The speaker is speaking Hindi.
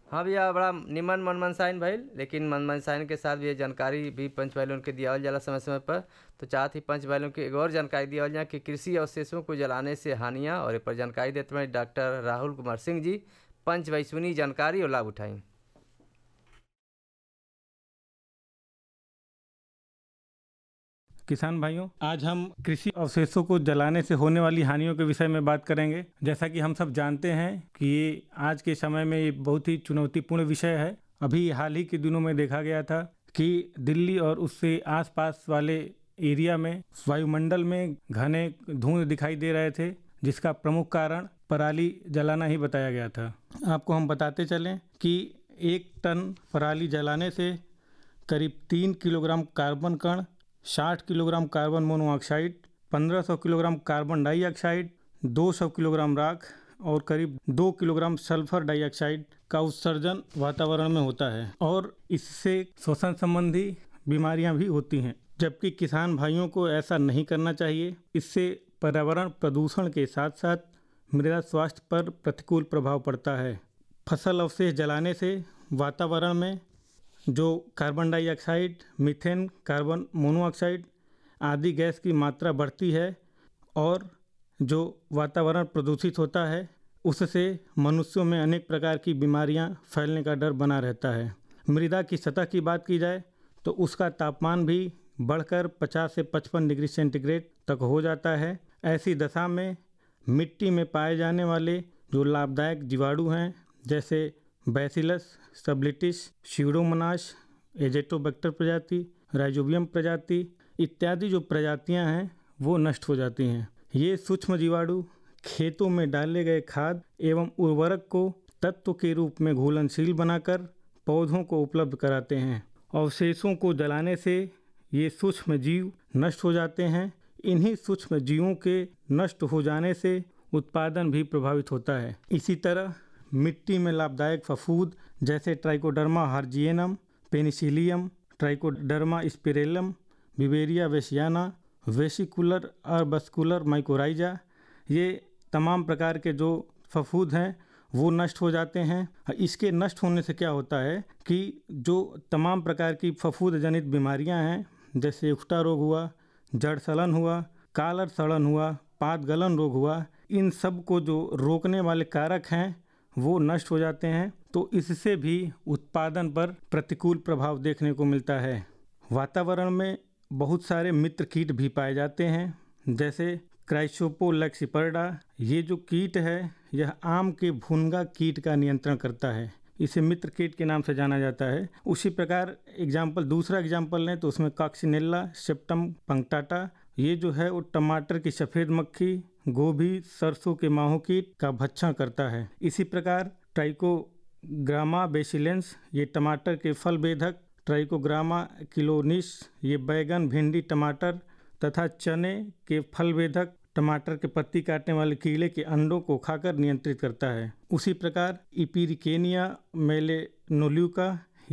हाँ भैया, बड़ा निमन मन मनसाइन भइल, लेकिन मन मनसाइन के साथ भी ये जानकारी भी पंच भाइयों के दियावल जाला समय समय पर। तो चाहत ही पंच भाइयों की एक और जानकारी दियावल जाए कि कृषि अवशेषों को जलाने से हानियाँ, और इस पर जानकारी देते हैं डॉक्टर राहुल कुमार सिंह जी। पंच भाई सुनी जानकारी और लाभ उठाई। किसान भाइयों, आज हम कृषि अवशेषों को जलाने से होने वाली हानियों के विषय में बात करेंगे। जैसा कि हम सब जानते हैं कि ये आज के समय में ये बहुत ही चुनौतीपूर्ण विषय है। अभी हाल ही के दिनों में देखा गया था कि दिल्ली और उससे आसपास वाले एरिया में वायुमंडल में घने धुंध दिखाई दे रहे थे, जिसका प्रमुख कारण पराली जलाना ही बताया गया था। आपको हम बताते चलें कि 1 टन पराली जलाने से करीब 3 किलोग्राम कार्बन कण, 60 kilogram carbon monoxide, 1500 kilogram carbon dioxide, 200 kilogram राख और करीब 2 किलोग्राम सल्फर डाइऑक्साइड का उत्सर्जन वातावरण में होता है, और इससे श्वसन संबंधी बीमारियां भी होती हैं। जबकि किसान भाइयों को ऐसा नहीं करना चाहिए। इससे पर्यावरण प्रदूषण के साथ साथ मृदा स्वास्थ्य पर प्रतिकूल प्रभाव पड़ता है। फसल अवशेष जलाने से वातावरण में जो carbon dioxide, methane, carbon monoxide आदि गैस की मात्रा बढ़ती है, और जो वातावरण प्रदूषित होता है उससे मनुष्यों में अनेक प्रकार की बीमारियां फैलने का डर बना रहता है। मृदा की सतह की बात की जाए तो उसका तापमान भी बढ़कर 50 से 55 डिग्री सेंटीग्रेड तक हो जाता है। ऐसी दशा में मिट्टी में पाए जाने वाले जो लाभदायक जीवाणु हैं, जैसे बैसिलस सबलिटिस, स्यूडोमोनास, एजेटोबैक्टर प्रजाति, राइजोबियम प्रजाति इत्यादि जो प्रजातियां हैं वो नष्ट हो जाती हैं। ये सूक्ष्म जीवाणु खेतों में डाले गए खाद एवं उर्वरक को तत्व के रूप में घुलनशील बनाकर पौधों को उपलब्ध कराते हैं। अवशेषों को जलाने से ये सूक्ष्म जीव नष्ट हो जाते हैं। इन्हीं सूक्ष्म जीवों के नष्ट हो जाने से उत्पादन भी प्रभावित होता है। इसी तरह मिट्टी में लाभदायक फफूद जैसे trichoderma हार्जिएनम, Penicillium, trichoderma स्पिरेलम, Beauveria वेसियाना, vesicular अर्बस्कुलर mycorrhiza, ये तमाम प्रकार के जो फफूद हैं वो नष्ट हो जाते हैं। इसके नष्ट होने से क्या होता है कि जो तमाम प्रकार की फफूद जनित बीमारियां हैं, जैसे उकटा रोग हुआ, जड़ सड़न हुआ, कालर सड़न हुआ, पात गलन रोग हुआ, इन सब को जो रोकने वाले कारक हैं वो नष्ट हो जाते हैं। तो इससे भी उत्पादन पर प्रतिकूल प्रभाव देखने को मिलता है। वातावरण में बहुत सारे मित्र कीट भी पाए जाते हैं, जैसे क्राइसोपोलेक्सिपर्डा। ये जो कीट है यह आम के भुनगा कीट का नियंत्रण करता है। इसे मित्र कीट के नाम से जाना जाता है। उसी प्रकार दूसरा एग्जाम्पल लें तो उसमें कॉक्सिनेला सेप्टम पंक्टाटा, ये जो है वो टमाटर की सफ़ेद मक्खी, गोभी, सरसों के माहो कीट का भक्षण करता है। इसी प्रकार ट्राइकोग्रामा बेसिलेंस, ये टमाटर के फल बेधक, ट्राइकोग्रामा किलोनिस, ये बैगन, भिंडी, टमाटर तथा चने के फल बेधक, टमाटर के पत्ती काटने वाले कीड़े के अंडों को खाकर नियंत्रित करता है। उसी प्रकार इपिरिकेनिया मेलेनोल्यूका,